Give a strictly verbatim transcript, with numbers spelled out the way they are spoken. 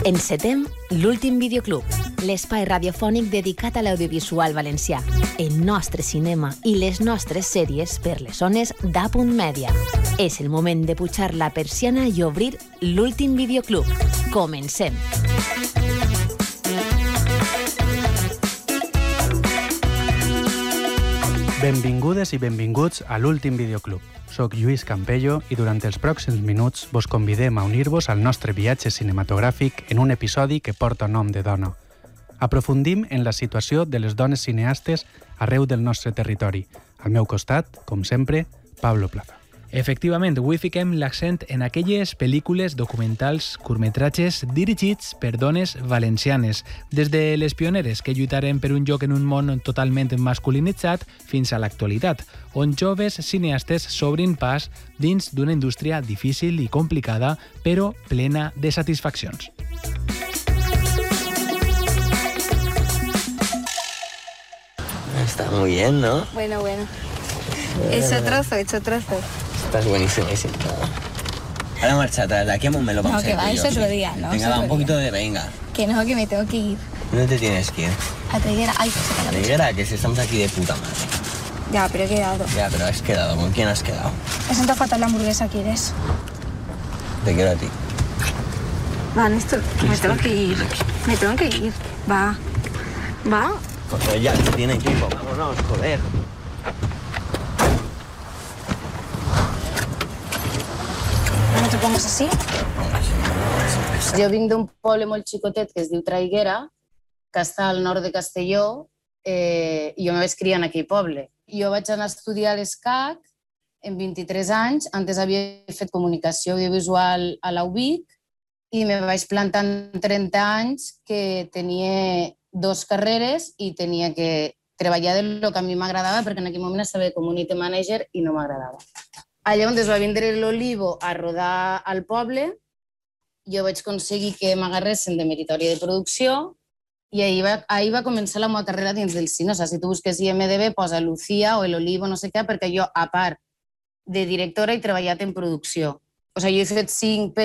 Encetem l'últim videoclub, l'espai radiofònic dedicat a l'audiovisual valencià, el nostre cinema i les nostres sèries per les zones d'A Media. És el moment de pujar la persiana i obrir l'últim videoclub. Comencem! Benvingudes i benvinguts a l'últim videoclub. Soc Lluís Campello i durant els pròxims minuts vos convidem a unir-vos al nostre viatge cinematogràfic en un episodi que porta nom de dona. Aprofundim en la situació de les dones cineastes arreu del nostre territori. Al meu costat, com sempre, Pablo Plaza. Efectivament, avui fiquem l'accent en aquelles pel·lícules, documentals, curtmetratges dirigits per dones valencianes, des de les pioneres que lluitaren per un lloc en un món totalment masculinitzat fins a l'actualitat, on joves cineastes s'obrin pas dins d'una indústria difícil i complicada, però plena de satisfaccions. Está muy bien, ¿no? Bueno, bueno. Hecho trozo, hecho trozo. Estás buenísimo. Ahora marcha atrás, de aquí a un me lo vamos No, a ir que va, tú y yo, es otro sí. día, ¿no? Venga, Es va, otro un poquito día. de venga. Que no, que me tengo que ir. ¿Dónde te tienes que ir? A Triguera. Ay, pues se A Liguera, que si estamos aquí de puta madre. Ya, pero he quedado. Ya, pero has quedado. ¿Con quién has quedado? Me siento fatal la hamburguesa, ¿quieres? Te quiero a ti. Va, Néstor, que me tengo que ir. Me tengo que ir. Va. Va. Joder, ya, que tiene equipo. Vámonos, joder. No te pongas así. Jo vinc d'un poble molt xicotet que es diu Traiguera, que està al nord de Castelló, eh, i jo me vaig criar en aquell poble. Jo vaig anar a estudiar a l'ESCAC en vint-i-tres anys, antes havia fet comunicació audiovisual a la U B I C i me vaig plantar en trenta anys que tenia dos carreres i tenia que treballar del que a mi m'agradava perquè en aquell moment estava de community manager i no m'agradava. Allà on es va vindre l'Olivo a rodar al poble, jo vaig aconseguir que m'agarressin de meritòria de producció i ahir va, ahir va començar la meva carrera dins del cine. O sigui, si tu busques I M D B, posa Lucía o el Olivo, no sé què, perquè jo, a part de directora, he treballat en producció. O sigui, jo he fet cinc